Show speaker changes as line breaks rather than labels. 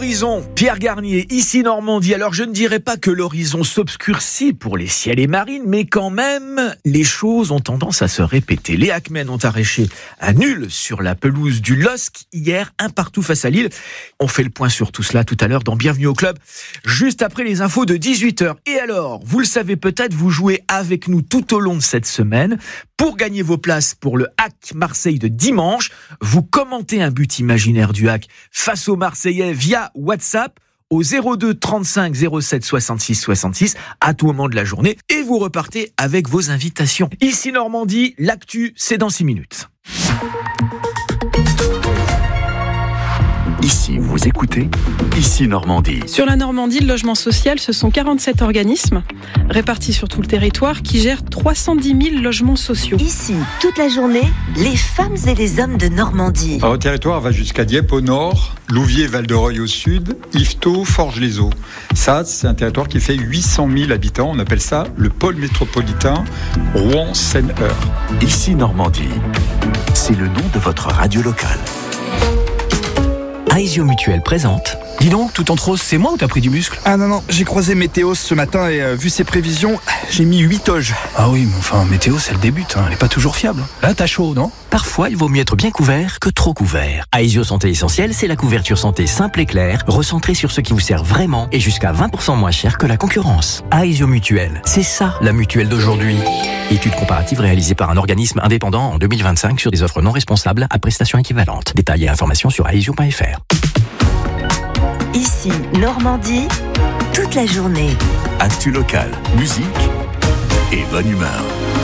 l'horizon, Pierre Garnier, ici Normandie. Alors je ne dirais pas que l'horizon s'obscurcit pour les ciels et marines, mais quand même, les choses ont tendance à se répéter. Les Hackmen ont arraché un nul sur la pelouse du LOSC hier, un partout face à Lille. On fait le point sur tout cela tout à l'heure dans Bienvenue au Club, juste après les infos de 18h. Et alors, vous le savez peut-être, vous jouez avec nous tout au long de cette semaine. Pour gagner vos places pour le Hack Marseille de dimanche, vous commentez un but imaginaire du Hack face aux Marseillais via WhatsApp au 02 35 07 66 66 à tout moment de la journée et vous repartez avec vos invitations. Ici Normandie, l'actu, c'est dans 6 minutes.
Ici, vous écoutez Ici Normandie.
Sur la Normandie, le logement social, ce sont 47 organismes répartis sur tout le territoire qui gèrent 310 000 logements sociaux.
Ici, toute la journée, les femmes et les hommes de Normandie.
Notre territoire va jusqu'à Dieppe au nord, Louviers, Val-de-Reuil au sud, Yvetot, Forges-les-Eaux. Ça, c'est un territoire qui fait 800 000 habitants. On appelle ça le pôle métropolitain Rouen-Seine-Eure.
Ici Normandie, c'est le nom de votre radio locale.
Aesio Mutuel présente. Dis donc, tout en rose, c'est moi ou t'as pris du muscle?
Ah non, j'ai croisé Météos ce matin et vu ses prévisions, j'ai mis 8 oges.
Ah oui, mais enfin, Météo, c'est le début, elle est pas toujours fiable. Là, t'as chaud, non? Parfois, il vaut mieux être bien couvert que trop couvert. Aesio Santé Essentielle, c'est la couverture santé simple et claire, recentrée sur ce qui vous sert vraiment et jusqu'à 20% moins cher que la concurrence. Aesio Mutuel, c'est ça, la mutuelle d'aujourd'hui. Étude comparative réalisée par un organisme indépendant en 2025 sur des offres non responsables à prestations équivalentes. Détails et informations sur aesio.fr.
Ici, Normandie, toute la journée.
Actu local, musique et bonne humeur.